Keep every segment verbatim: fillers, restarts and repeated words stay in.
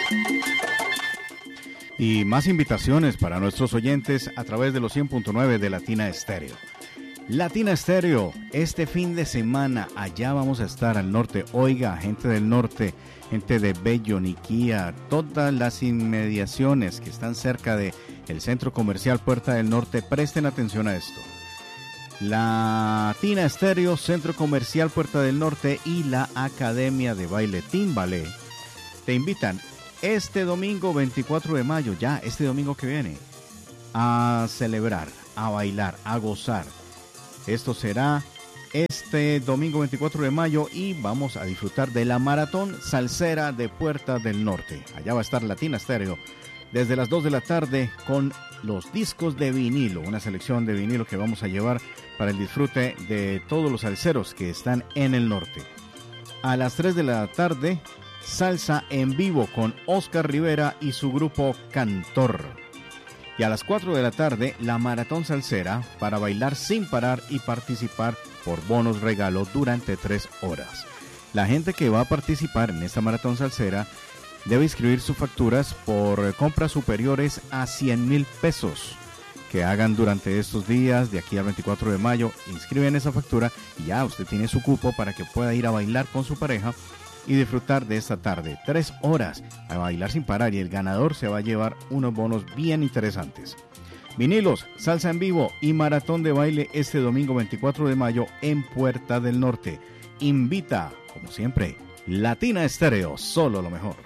Y más invitaciones para nuestros oyentes a través de los cien punto nueve de Latina Estéreo. Latina Estéreo, este fin de semana allá vamos a estar al norte. Oiga, gente del norte, gente de Bello, Niquía, todas las inmediaciones que están cerca de el Centro Comercial Puerta del Norte, presten atención a esto. Latina Estéreo, Centro Comercial Puerta del Norte y la Academia de Baile Team Ballet te invitan este domingo veinticuatro de mayo, ya este domingo que viene, a celebrar, a bailar, a gozar. Esto será este domingo veinticuatro de mayo y vamos a disfrutar de la Maratón Salsera de Puerta del Norte. Allá va a estar Latina Estéreo desde las dos de la tarde con los discos de vinilo, una selección de vinilo que vamos a llevar para el disfrute de todos los salseros que están en el norte. A las tres de la tarde, salsa en vivo con Oscar Rivera y su grupo Cantor. Y a las cuatro de la tarde, la Maratón Salsera para bailar sin parar y participar por bonos regalo durante tres horas. La gente que va a participar en esta Maratón Salsera debe inscribir sus facturas por compras superiores a cien mil pesos que hagan durante estos días, de aquí al veinticuatro de mayo. Inscriben esa factura y ya usted tiene su cupo para que pueda ir a bailar con su pareja y disfrutar de esta tarde. Tres horas a bailar sin parar y el ganador se va a llevar unos bonos bien interesantes. Vinilos, salsa en vivo y maratón de baile este domingo veinticuatro de mayo en Puerta del Norte. Invita, como siempre, Latina Estéreo, solo lo mejor.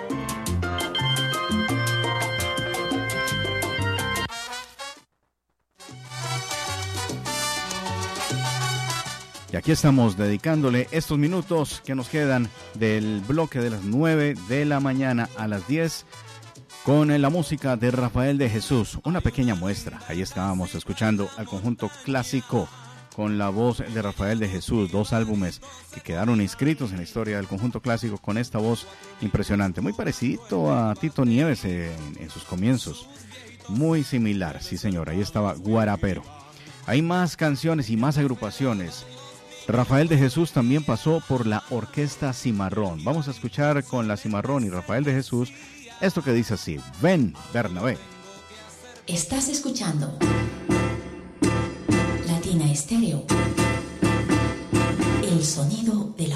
Y aquí estamos dedicándole estos minutos que nos quedan del bloque de las nueve de la mañana a las diez con la música de Rafael de Jesús, una pequeña muestra. Ahí estábamos escuchando al conjunto clásico con la voz de Rafael de Jesús, dos álbumes que quedaron inscritos en la historia del conjunto clásico con esta voz impresionante, muy parecido a Tito Nieves en, en sus comienzos, muy similar, sí señor, ahí estaba Guarapero. Hay más canciones y más agrupaciones. Rafael de Jesús también pasó por la Orquesta Cimarrón. Vamos a escuchar con la Cimarrón y Rafael de Jesús esto que dice así: Ven, Bernabé. Estás escuchando Latina Estéreo, el sonido de